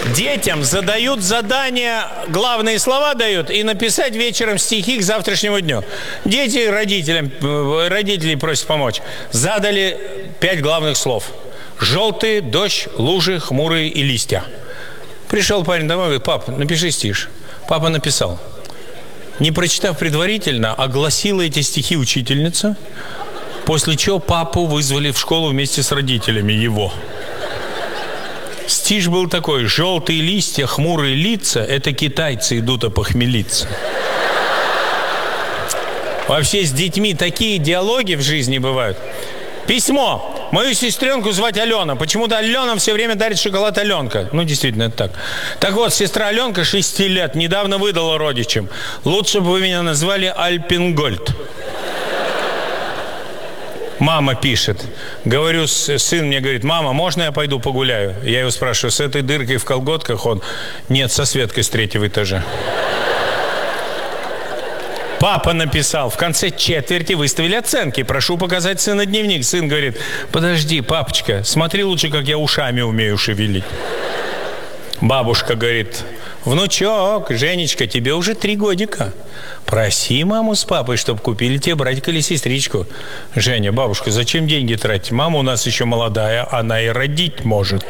Детям задают задания, главные слова дают, и написать вечером стихи к завтрашнему дню. Дети родителей просят помочь. Задали 5 главных слов. Желтые, дождь, лужи, хмурые и листья. Пришел парень домой и говорит: пап, напиши стих. Папа написал. Не прочитав предварительно, огласила эти стихи учительница, после чего папу вызвали в школу вместе с родителями его. Стих был такой: желтые листья, хмурые лица, это китайцы идут опохмелиться. Вообще с детьми такие диалоги в жизни бывают. Письмо. Мою сестренку звать Алена. Почему-то Алена все время дарит шоколад Аленка. Ну, действительно, это так. Так вот, сестра Аленка 6 лет недавно выдала родичам: лучше бы вы меня назвали Альпингольд. Мама пишет. Говорю, сын мне говорит: мама, можно я пойду погуляю? Я его спрашиваю: с этой дыркой в колготках? Он: нет, со Светкой с 3-го этажа. Папа написал: в конце четверти выставили оценки. Прошу показать сына дневник. Сын говорит: подожди, папочка, смотри лучше, как я ушами умею шевелить. Бабушка говорит: внучок, Женечка, тебе уже 3 годика. Проси маму с папой, чтобы купили тебе братика или сестричку. Женя: бабушка, зачем деньги тратить? Мама у нас еще молодая, она и родить может.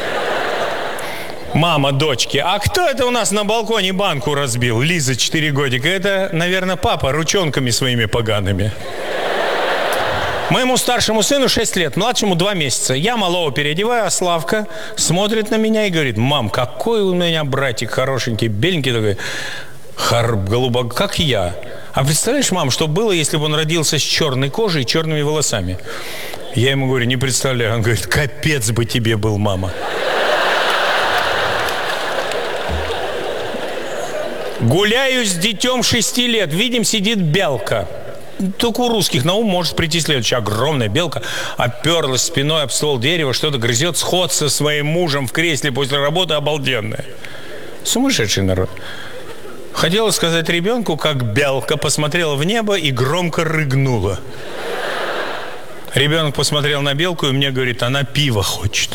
Мама дочке: а кто это у нас на балконе банку разбил? Лиза, 4 годика. Это, наверное, папа ручонками своими погаными. Моему старшему сыну 6 лет, младшему 2 месяца. Я малого переодеваю, а Славка смотрит на меня и говорит: мам, какой у меня братик хорошенький, беленький такой, голубок, как я. А представляешь, мам, что было, если бы он родился с черной кожей и черными волосами? Я ему говорю: не представляю. Он говорит: капец бы тебе был, мама. Гуляю с детем 6 лет. Видим, сидит белка. Только у русских на ум может прийти следующее. Огромная белка оперлась спиной об ствол дерева, что-то грызет, сход со своим мужем в кресле после работы обалденная. Сумасшедший народ. Хотела сказать ребенку, как белка посмотрела в небо и громко рыгнула. Ребенок посмотрел на белку и мне говорит: она пиво хочет.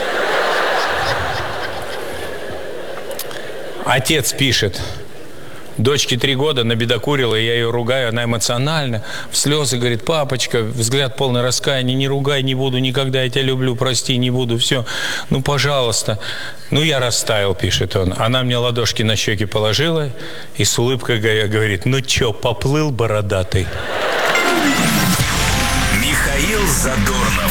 Отец пишет. Дочке 3 года, набедокурила, я ее ругаю, она эмоционально, в слезы говорит: папочка, взгляд полный раскаяния, не ругай, не буду никогда, я тебя люблю, прости, не буду, все, ну, пожалуйста. Ну, я растаял, пишет он. Она мне ладошки на щеки положила и с улыбкой говорит: ну, че, поплыл бородатый? Михаил Задорнов.